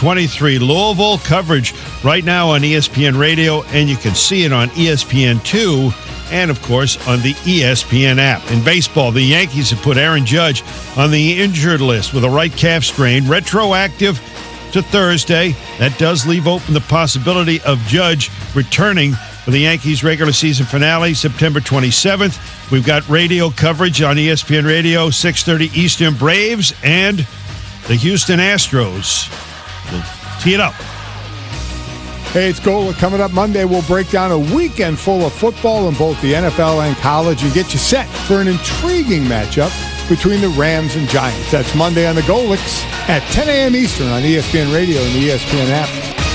23. Louisville coverage right now on ESPN Radio, and you can see it on ESPN2 and, of course, on the ESPN app. In baseball, the Yankees have put Aaron Judge on the injured list with a right calf strain, retroactive to Thursday. That does leave open the possibility of Judge returning for the Yankees regular season finale, September 27th. We've got radio coverage on ESPN Radio, 6:30 Eastern. Braves and the Houston Astros. We'll tee it up. Hey, it's Golic. Coming up Monday, we'll break down a weekend full of football in both the NFL and college and get you set for an intriguing matchup between the Rams and Giants. That's Monday on the Golics at 10 a.m. Eastern on ESPN Radio and the ESPN app.